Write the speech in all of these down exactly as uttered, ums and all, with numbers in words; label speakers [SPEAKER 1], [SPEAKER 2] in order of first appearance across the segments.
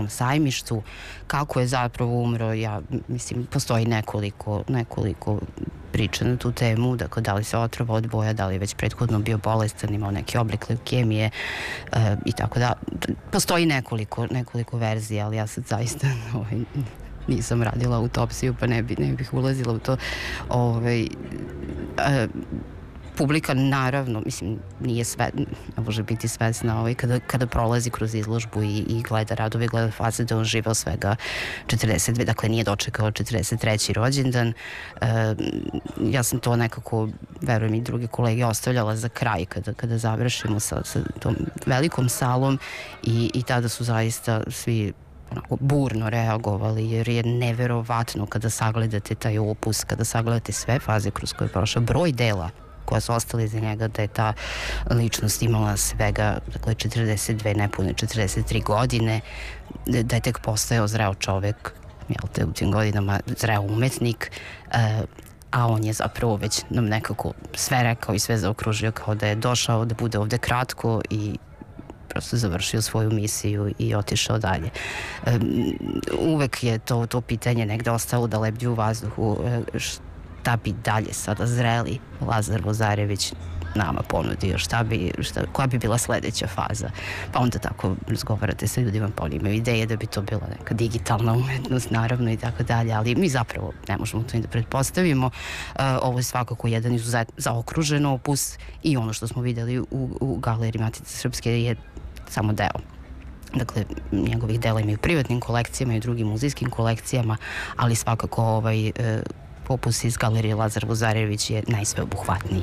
[SPEAKER 1] na Sajmištu. Kako je zapravo umro, ja mislim, postoji nekoliko, nekoliko priča na tu temu, dakle, da li se otrovao od boja, da li je već prethodno bio bolestan, imao neki oblik leukemije e, i tako da. Postoji nekoliko, nekoliko verzija, ali ja sad zaista ovaj, nisam radila autopsiju, pa ne, bi, ne bih ulazila u to. Ovaj, e, publika, naravno, mislim, nije sve, ne može biti svesna, ovaj, kada, kada prolazi kroz izložbu i, i gleda radove, gleda faze da on živeo svega četrdeset dve, dakle nije dočekao četrdeset treći rođendan. E, ja sam to nekako, verujem i druge kolege, ostavljala za kraj kada, kada završimo sa, sa tom velikom salom i, i tada su zaista svi onako burno reagovali, jer je neverovatno kada sagledate taj opus, kada sagledate sve faze kroz koje je prošao, broj dela koja su ostali iza njega, da je ta ličnost imala svega, dakle, četrdeset dve, nepune četrdeset tri godine, da je tek postajao zreo čovek, jel te, u tim godinama zreo umetnik, e, a on je zapravo već nam nekako sve rekao i sve zaokružio, kao da je došao da bude ovde kratko i prosto završio svoju misiju i otišao dalje. E, uvek je to, to pitanje negde ostalo da lebdi u vazduhu, e, šta bi dalje sada zreli Lazar Vozarević nama ponudio, šta bi, šta, koja bi bila sledeća faza. Pa onda tako razgovarate sa ljudima, pa oni imaju ideje da bi to bila neka digitalna umetnost, naravno, i tako dalje, ali mi zapravo ne možemo to i da pretpostavimo. Uh, ovo je svakako jedan izuzet zaokružen opus i ono što smo videli u, u galeriji Matice Srpske je samo deo. Dakle, njegovih dela imaju privatnim kolekcijama i drugim muzejskim kolekcijama, ali svakako ovaj uh, opus iz galerije Lazar Vozarević je najsveobuhvatniji.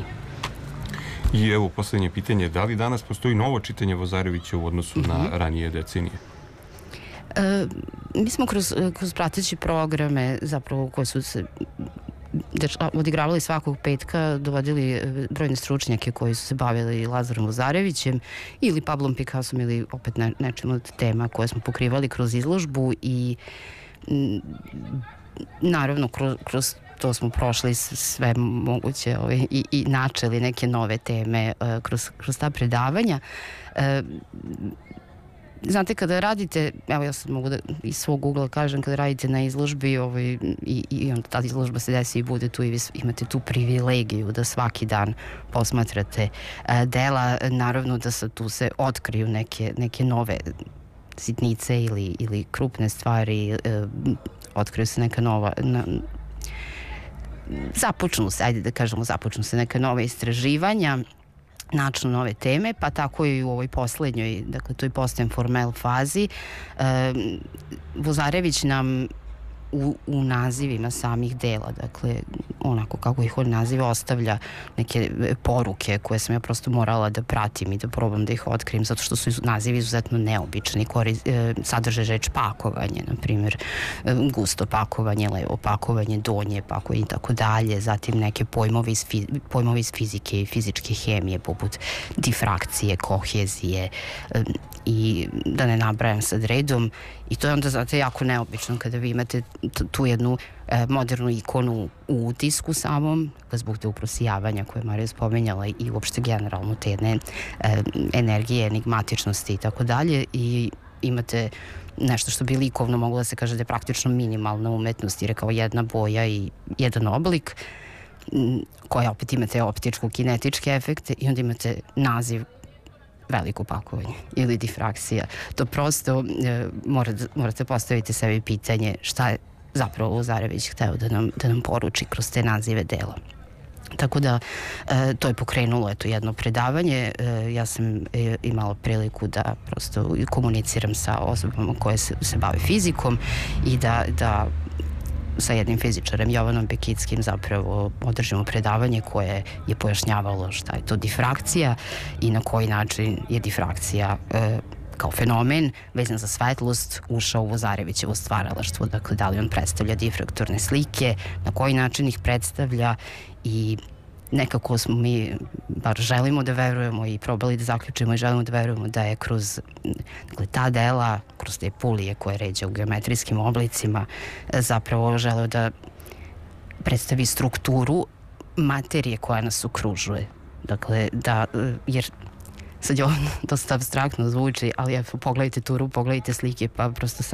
[SPEAKER 2] I evo, poslednje pitanje, da li danas postoji novo čitanje Vozarevića u odnosu mm-hmm. na ranije decenije?
[SPEAKER 1] E, mi smo kroz, kroz prateći programe, zapravo, koje su se odigravali svakog petka, dovodili brojne stručnjake koji su se bavili Lazarom Vozarevićem ili Pablom Picassom ili opet ne, nečim od tema koje smo pokrivali kroz izložbu i m, naravno kroz, kroz to smo prošli sve moguće ovaj, i, i načeli neke nove teme uh, kroz, kroz ta predavanja. Uh, znate, kada radite, evo ja sad mogu da iz svog ugla kažem, kada radite na izložbi ovaj, i, i onda ta izložba se desi i bude tu i vi imate tu privilegiju da svaki dan posmatrate uh, dela, naravno da se tu se otkriju neke, neke nove sitnice ili, ili krupne stvari, uh, otkriju se neka nova na, započnu se, ajde da kažemo, započnu se neka nova istraživanja, načnu nove teme, pa tako i u ovoj poslednjoj, dakle, toj post-informel fazi. E, Vozarević nam u, u nazivima samih dela, dakle, onako kako ih on naziva, ostavlja neke poruke koje sam ja prosto morala da pratim i da probam da ih otkrijem, zato što su nazivi izuzetno neobični. Kori, e, sadrže reč pakovanje, na primjer, e, gusto pakovanje, levo pakovanje, donje pakovanje i tako dalje, zatim neke pojmovi iz, fi, pojmovi iz fizike i fizičke hemije, poput difrakcije, kohezije, e, i da ne nabrajam sad redom, i to je onda, znate, jako neobično kada vi imate tu jednu e, modernu ikonu u utisku samom, zbog te uprosijavanja koje je Marija spomenjala i uopšte generalno te jedne e, energije, enigmatičnosti i tako dalje, i imate nešto što bi likovno moglo da se kaže da je praktično minimalna umetnost, jer je kao jedna boja i jedan oblik, koja opet imate optičku, kinetičke efekte, i onda imate naziv veliko pakovanje ili difraksija. To prosto e, morate, morate postaviti sebi pitanje šta je zapravo Vozarević hteo da nam, da nam poruči kroz te nazive dela. Tako da e, to je pokrenulo eto jedno predavanje. E, ja sam e, imala priliku da prosto komuniciram sa osobama koje se, se bave fizikom i da, da sa jednim fizičarem, Jovanom Bekickim, zapravo održimo predavanje koje je pojašnjavalo šta je to difrakcija i na koji način je difrakcija e, kao fenomen vezan za svetlost ušao u Vozarevićevo stvaralaštvo. Dakle, da li on predstavlja difraktorne slike, na koji način ih predstavlja, i nekako smo mi, bar želimo da verujemo i probali da zaključimo i želimo da verujemo da je kroz, dakle, ta dela, kroz te pulije koje ređe u geometrijskim oblicima, zapravo želeo da predstavi strukturu materije koja nas okružuje. Dakle, da, jer sad je ovo dosta abstraktno zvuči, ali pogledajte turu, pogledajte slike, pa prosto